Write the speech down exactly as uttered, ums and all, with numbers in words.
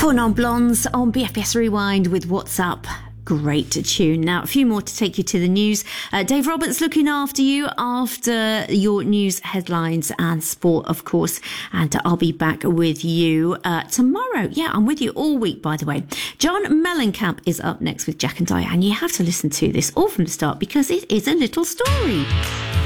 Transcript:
Four Non-Blondes on B F B S Rewind with What's Up. Great tune. Now, a few more to take you to the news. Uh, Dave Roberts looking after you after your news headlines and sport, of course. And I'll be back with you uh, tomorrow. Yeah, I'm with you all week, by the way. John Mellencamp is up next with Jack and Diane. You have to listen to this all from the start because it is a little story.